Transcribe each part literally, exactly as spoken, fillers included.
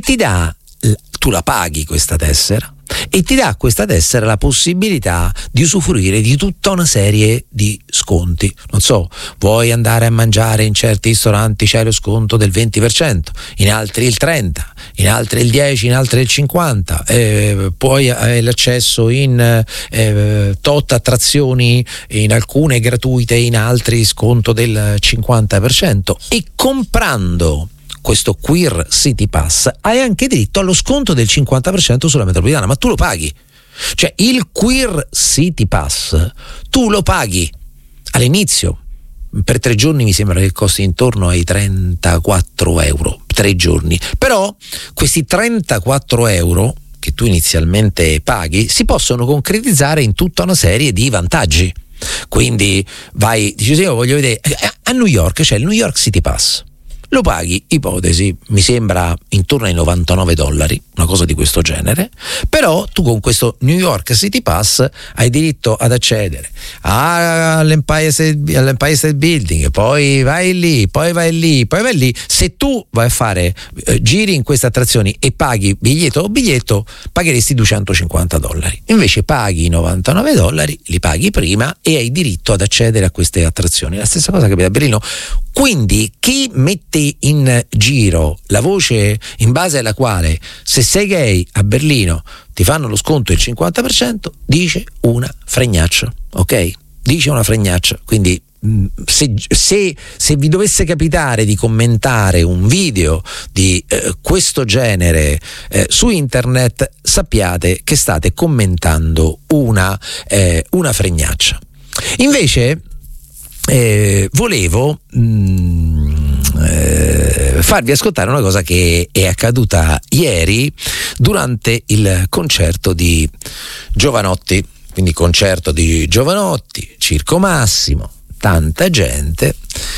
ti dà, tu la paghi questa tessera e ti dà questa tessera la possibilità di usufruire di tutta una serie di sconti. Non so, vuoi andare a mangiare in certi ristoranti, c'è lo sconto del venti per cento, in altri il trenta per cento, in altri il dieci per cento, in altri il cinquanta per cento, eh, poi hai l'accesso in eh, tot attrazioni, in alcune gratuite, in altri sconto del cinquanta per cento, e comprando questo Queer City Pass hai anche diritto allo sconto del cinquanta per cento sulla metropolitana, ma tu lo paghi. Cioè il Queer City Pass tu lo paghi all'inizio, per tre giorni mi sembra che costi intorno ai trentaquattro euro, tre giorni, però questi trentaquattro euro che tu inizialmente paghi si possono concretizzare in tutta una serie di vantaggi. Quindi vai, dici sì, io voglio vedere, a New York c'è il New York City Pass, lo paghi, ipotesi, mi sembra intorno ai novantanove dollari, una cosa di questo genere, però tu con questo New York City Pass hai diritto ad accedere all'Empire State, all'Empire State Building, poi vai lì, poi vai lì, poi vai lì. Se tu vai a fare eh, giri in queste attrazioni e paghi biglietto o biglietto, pagheresti duecentocinquanta dollari. Invece paghi i novantanove dollari, li paghi prima e hai diritto ad accedere a queste attrazioni. La stessa cosa capita a Berlino. Quindi chi mette in giro la voce in base alla quale se sei gay a Berlino ti fanno lo sconto del cinquanta per cento dice una fregnaccia, ok? Dice una fregnaccia. Quindi se, se, se vi dovesse capitare di commentare un video di eh, questo genere eh, su internet, sappiate che state commentando una, eh, una fregnaccia. Invece Eh, volevo mh, eh, farvi ascoltare una cosa che è accaduta ieri durante il concerto di Jovanotti, quindi concerto di Jovanotti, Circo Massimo, tanta gente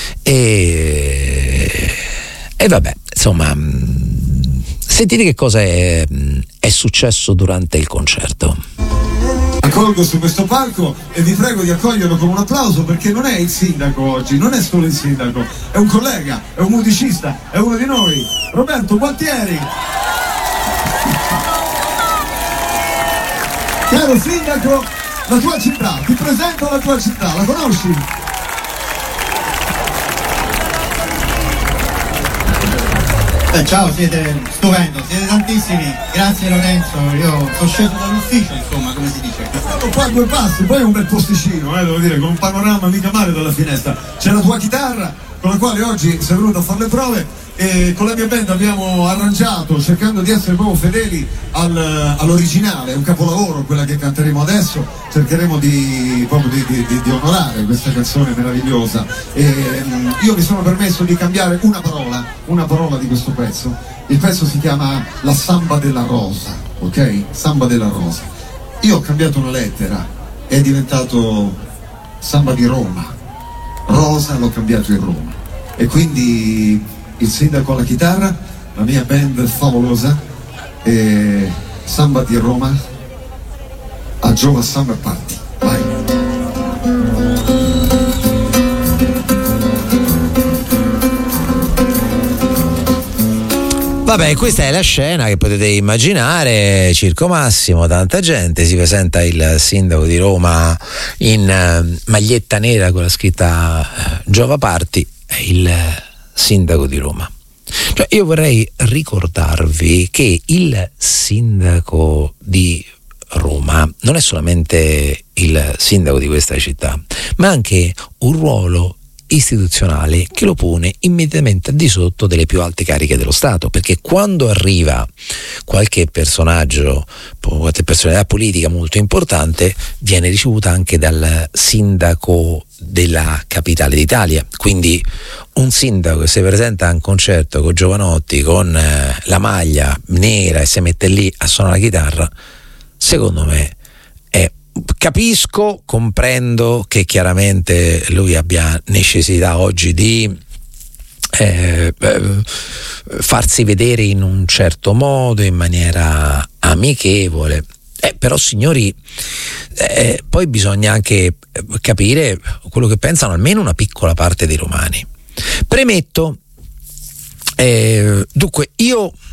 e, e vabbè, insomma, mh, sentite che cosa è, è successo durante il concerto. Accolgo su questo palco e vi prego di accoglierlo con un applauso, perché non è il sindaco oggi, non è solo il sindaco, è un collega, è un musicista, è uno di noi, Roberto Gualtieri. Caro sindaco, la tua città, ti presento la tua città, la conosci? Eh, ciao, siete stupendo, siete tantissimi, grazie Lorenzo, io sono sceso dall'ufficio, insomma, come si dice. Siamo qua a due passi, poi è un bel posticino, eh, devo dire, con un panorama mica male dalla finestra. C'è la tua chitarra, con la quale oggi sei venuto a fare le prove, e con la mia band abbiamo arrangiato, cercando di essere proprio fedeli al, all'originale, è un capolavoro quella che canteremo adesso, cercheremo di, proprio di, di, di onorare questa canzone meravigliosa. E, um, io mi sono permesso di cambiare una parola, una parola di questo pezzo. Il pezzo si chiama La Samba della Rosa, ok? Samba della Rosa. Io ho cambiato una lettera, è diventato Samba di Roma. Rosa l'ho cambiato in Roma. E quindi il sindaco alla chitarra, la mia band favolosa, e Samba di Roma a Giova Summer Party. Vai! Vabbè, questa è la scena che potete immaginare, Circo Massimo, tanta gente, si presenta il sindaco di Roma in uh, maglietta nera con la scritta uh, Giova Party, è il sindaco di Roma. Cioè, io vorrei ricordarvi che il sindaco di Roma non è solamente il sindaco di questa città, ma anche un ruolo istituzionale che lo pone immediatamente al di sotto delle più alte cariche dello Stato, perché quando arriva qualche personaggio, qualche personalità politica molto importante, viene ricevuta anche dal sindaco della capitale d'Italia. Quindi un sindaco che si presenta a un concerto con Jovanotti con eh, la maglia nera e si mette lì a suonare la chitarra, secondo me è capisco, comprendo che chiaramente lui abbia necessità oggi di eh, farsi vedere in un certo modo, in maniera amichevole. Eh, però signori, eh, poi bisogna anche capire quello che pensano almeno una piccola parte dei romani. Premetto, eh, dunque io